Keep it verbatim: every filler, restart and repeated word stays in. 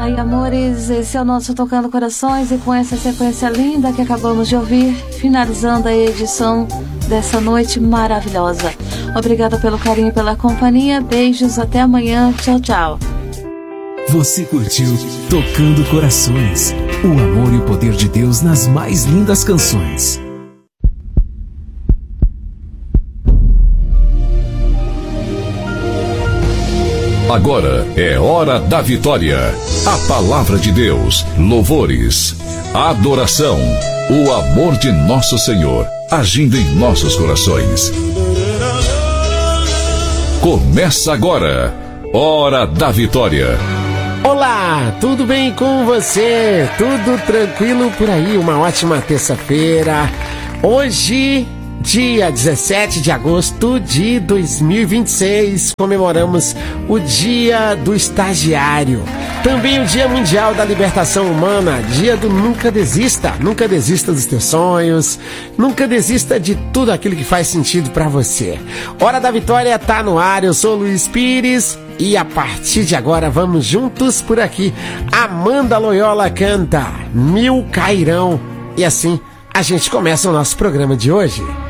Aí, amores, esse é o nosso Tocando Corações, e com essa sequência linda que acabamos de ouvir, finalizando a edição dessa noite maravilhosa. Obrigada pelo carinho e pela companhia. Beijos, até amanhã. Tchau, tchau. Você curtiu Tocando Corações, o amor e o poder de Deus nas mais lindas canções. Agora é hora da vitória. A palavra de Deus, louvores, adoração, o amor de nosso Senhor agindo em nossos corações. Começa agora, Hora da Vitória. Olá, tudo bem com você? Tudo tranquilo por aí? Uma ótima terça-feira. Hoje, dia dezessete de agosto de dois mil e vinte e seis, comemoramos o Dia do Estagiário. Também o Dia Mundial da Libertação Humana, dia do Nunca Desista. Nunca desista dos teus sonhos, nunca desista de tudo aquilo que faz sentido pra você. Hora da Vitória tá no ar, eu sou o Luiz Pires e a partir de agora vamos juntos por aqui. Amanda Loyola canta Mil Cairão e assim a gente começa o nosso programa de hoje.